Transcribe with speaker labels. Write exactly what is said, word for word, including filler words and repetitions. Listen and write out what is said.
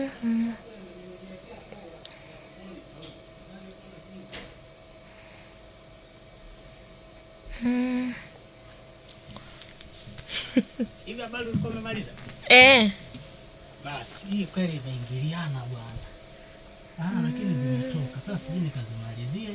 Speaker 1: Mm. Mm.
Speaker 2: Hivi habari ulikuwa umemaliza?
Speaker 1: Eh.
Speaker 2: Basi hii kweli imeingiliana bwana. Ah, lakini zimetoka. Sasa sijui nikazimalizie